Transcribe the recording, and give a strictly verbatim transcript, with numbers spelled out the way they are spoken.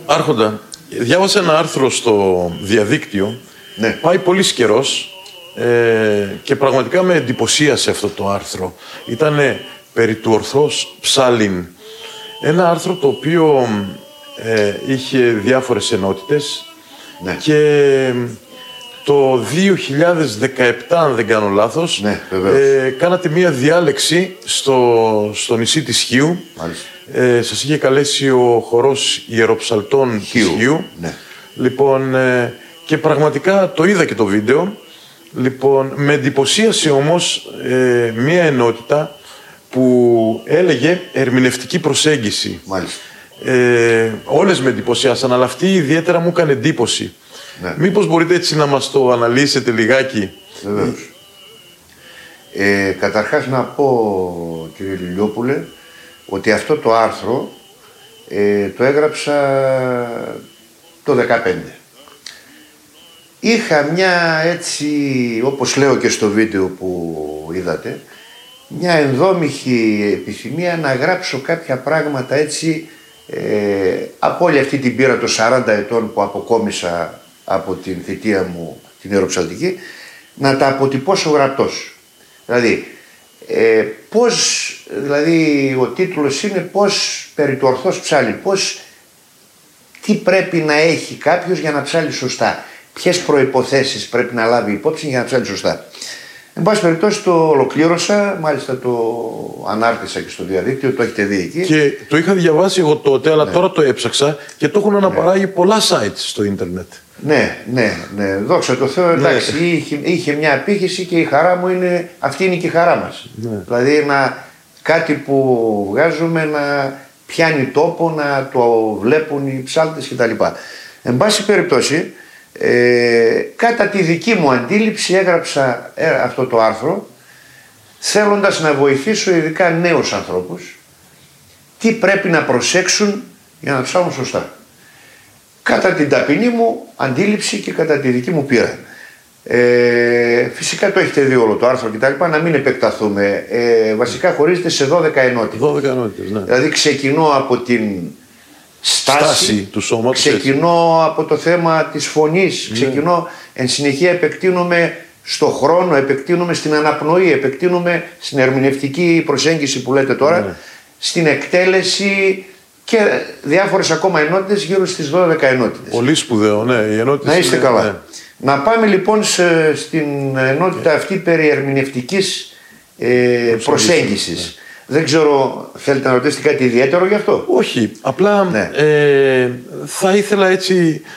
Άρχοντα, διάβασα ένα άρθρο στο διαδίκτυο, ναι. Πάει πολύ καιρός ε, και πραγματικά με εντυπωσίασε αυτό το άρθρο. Ήτανε περί του ορθός ψάλιν. Ένα άρθρο το οποίο ε, είχε διάφορες ενότητες, ναι. και το δύο χιλιάδες δεκαεπτά, αν δεν κάνω λάθος, ναι, ε, κάνατε μία διάλεξη στο, στο νησί της Χίου. Ε, σας είχε καλέσει ο χορός ιεροψαλτών Χίου. της Χίου. Ναι. Λοιπόν, ε, και πραγματικά το είδα και το βίντεο. Λοιπόν, με εντυπωσίασε όμως ε, μία ενότητα που έλεγε ερμηνευτική προσέγγιση. Μάλιστα. Ε, όλες με εντυπωσιάσαν, αλλά αυτή ιδιαίτερα μου έκανε εντύπωση. Ναι. Μήπως μπορείτε έτσι να μας το αναλύσετε λιγάκι? Βεβαίως. Ε, καταρχάς να πω, κύριε Λιλιόπουλε, ότι αυτό το άρθρο ε, το έγραψα το δεκαπέντε. Είχα μια έτσι, όπως λέω και στο βίντεο που είδατε, μια ενδόμηχη επιθυμία να γράψω κάποια πράγματα έτσι ε, από όλη αυτή την πείρα των σαράντα ετών που αποκόμισα από την θητεία μου την ιεροψαλτική, να τα αποτυπώσω γραπτός. Δηλαδή, ε, πώς, δηλαδή ο τίτλος είναι πώς περί του ορθός ψάλλει, πώς, τι πρέπει να έχει κάποιος για να ψάλλει σωστά, ποιες προϋποθέσεις πρέπει να λάβει υπόψη για να ψάλλει σωστά. Εν πάση περιπτώσει το ολοκλήρωσα, μάλιστα το ανάρτησα και στο διαδίκτυο, το έχετε δει εκεί. Και το είχα διαβάσει εγώ τότε, αλλά ναι. τώρα το έψαξα και το έχουν αναπαράγει ναι. πολλά sites στο ίντερνετ. Ναι, ναι, ναι, δόξα τω Θεώ, εντάξει, ναι. είχε, είχε μια απήχηση και η χαρά μου είναι, αυτή είναι και η χαρά μας. Ναι. Δηλαδή να, κάτι που βγάζουμε να πιάνει τόπο, να το βλέπουν οι ψάλτες κτλ. Εν πάση περιπτώσει, Ε, κατά τη δική μου αντίληψη έγραψα ε, αυτό το άρθρο θέλοντας να βοηθήσω ειδικά νέους ανθρώπους τι πρέπει να προσέξουν για να ψάχνουν σωστά, κατά την ταπεινή μου αντίληψη και κατά τη δική μου πείρα. Ε, φυσικά το έχετε δει όλο το άρθρο κτλ, να μην επεκταθούμε. Ε, βασικά χωρίζεται σε δώδεκα ενότητες. δώδεκα ενότητες, ναι. Δηλαδή ξεκινώ από την Στάση, στάση του σώματος, ξεκινώ έτσι. Από το θέμα της φωνής, ναι. ξεκινώ, εν συνεχεία επεκτείνομαι στο χρόνο, επεκτείνομαι στην αναπνοή, επεκτείνομαι στην ερμηνευτική προσέγγιση που λέτε τώρα, ναι. στην εκτέλεση και διάφορες ακόμα ενότητες, γύρω στις δώδεκα ενότητες. Πολύ σπουδαίο, ναι. Οι ενότητες να είστε είναι, καλά. Ναι. Να πάμε λοιπόν σε, στην ενότητα αυτή περί ερμηνευτικής ε, προσέγγισης. Ναι. Δεν ξέρω, θέλετε να ρωτήσετε κάτι ιδιαίτερο γι' αυτό? Όχι, απλά ναι. ε, θα ήθελα έτσι